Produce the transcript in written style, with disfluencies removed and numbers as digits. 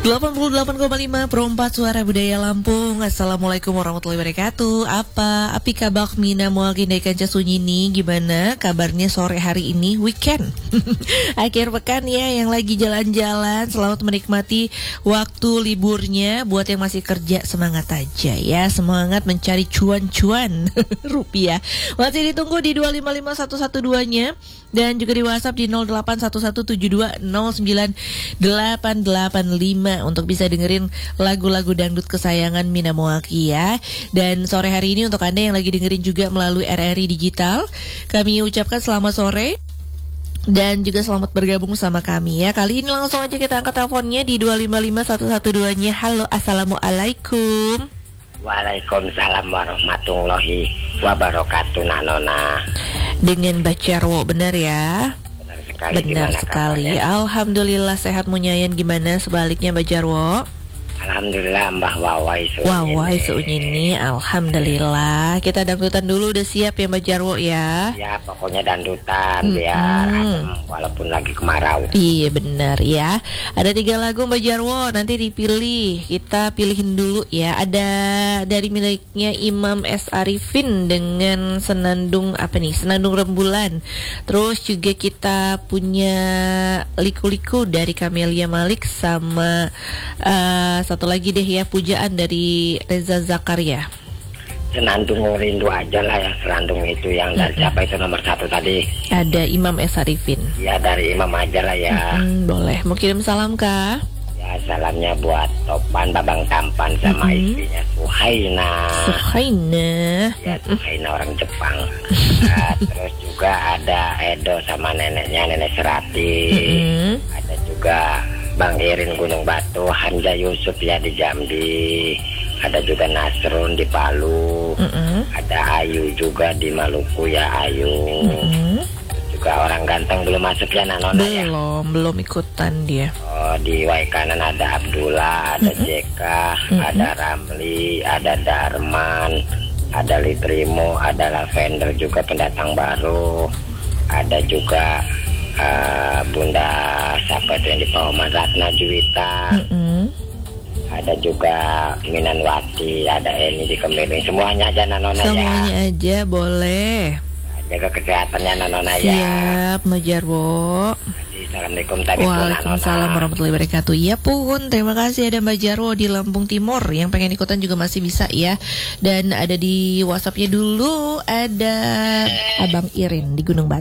88,5 Perempat Suara Budaya Lampung. Assalamualaikum warahmatullahi wabarakatuh. Apa api kabak mina moal gindai kanca sunyini. Gimana kabarnya sore hari ini weekend? Akhir pekan ya, yang lagi jalan-jalan, selamat menikmati waktu liburnya. Buat yang masih kerja, semangat aja ya. Semangat mencari cuan-cuan rupiah. Masih ditunggu di 2551112-nya dan juga di WhatsApp di 081172098885 untuk bisa dengerin lagu-lagu dangdut kesayangan Mina Moaki ya. Dan sore hari ini untuk Anda yang lagi dengerin juga melalui RRI Digital, kami ucapkan selamat sore dan juga selamat bergabung sama kami ya. Kali ini langsung aja kita angkat teleponnya di 255112-nya. Halo, assalamualaikum. Waalaikumsalam warahmatullahi wabarakatuh, Nona. Dengan Mbak Jarwo, benar ya? Benar sekali. Alhamdulillah sehat Munyayan. Gimana sebaliknya Mbak Jarwo? Alhamdulillah Mbah Wawai Sunyini. Alhamdulillah. Kita dangdutan dulu, udah siap ya Mbak Jarwo ya? Ya pokoknya dangdutan biar walaupun lagi kemarau. Iya benar ya. Ada 3 lagu Mbak Jarwo, nanti dipilih. Kita pilihin dulu ya. Ada dari miliknya Imam S. Arifin dengan Senandung Senandung Rembulan. Terus juga kita punya Liku-Liku dari Camelia Malik sama satu lagi deh ya, Pujaan dari Reza Zakaria. Senandung rindu aja lah ya, senandung itu yang dari siapa itu nomor 1 tadi? Ada Imam S. Arifin. Ya dari Imam aja lah ya. Boleh, mau kirim salam kah? Ya salamnya buat Topan Babang Tampan sama istrinya Suhaina. Ya Suhaina orang Jepang. Terus juga ada Edo sama neneknya, Nenek Serati. Ada juga Bang Irin Gunung Batu, Hamza Yusuf ya di Jambi, ada juga Nasrun di Palu, ada Ayu juga di Maluku ya, Ayu. Juga orang ganteng belum masuk ya Nona ya? Belum ikutan dia. Oh, di Waikanan ada Abdullah, ada Jeka, ada Ramli, ada Darman, ada Litrimo, ada Lavender juga pendatang baru, ada juga Bunda siapa itu yang di Pauman, Ratna Juwita, ada juga Minanwati, ada Eni di Kemiling. Semuanya aja Nona ya. Semuanya aja boleh. Jaga kesehatannya Nona ya. Siap Mbak Jarwo. Assalamualaikum tadi. Waalaikumsalam warahmatullahi wabarakatuh. Ya pun, terima kasih ada Mbak Jarwo di Lampung Timur. Yang pengen ikutan juga masih bisa ya. Dan ada di WhatsAppnya dulu, ada Abang Irin di Gunung Batu.